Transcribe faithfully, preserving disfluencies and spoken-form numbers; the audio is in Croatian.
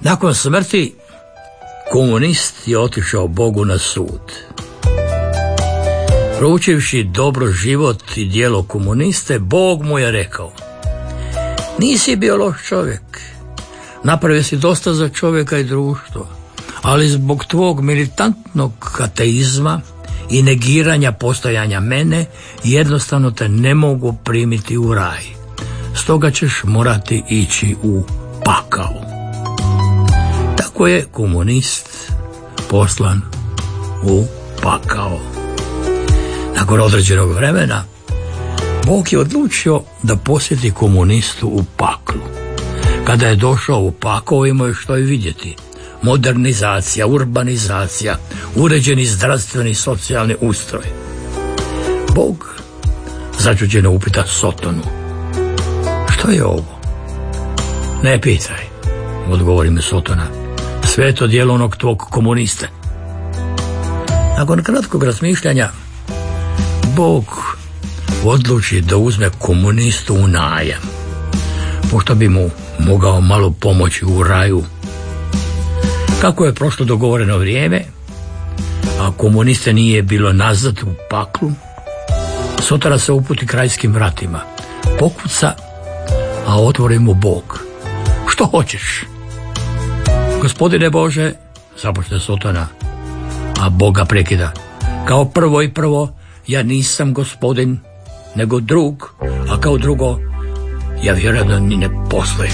Nakon smrti komunist je otišao Bogu na sud. Proučivši dobro život i djelo komuniste, Bog mu je rekao: nisi bio loš čovjek, napravio si dosta za čovjeka i društvo, ali zbog tvog militantnog ateizma i negiranja postojanja mene jednostavno te ne mogu primiti u raj. Stoga ćeš morati ići u pakao. Tako je komunist poslan u pakao. Nakon određenog vremena Bog je odlučio da posjeti komunistu u paklu. Kada je došao u pakao, imao je što i vidjeti. Modernizacija, urbanizacija, uređeni zdravstveni i socijalni ustroj. Bog začuđeno upita Sotonu: što je ovo? Ne pitaj, odgovori mi Sotona, sve je to djelo onog tvog komuniste. Nakon kratkog razmišljanja Bog odluči da uzme komunistu u najam, pošto bi mu mogao malo pomoći u raju. Kako je prošlo dogovoreno vrijeme, a komuniste nije bilo nazad u paklu, Sotona se uputi krajskim vratima, pokuca, a otvori mu Bog. Što hoćeš? Gospodine Bože, započne Sotona, a Boga prekida: kao prvo i prvo, ja nisam gospodin, nego drug, a kao drugo, ja vjerojatno ni ne postoji.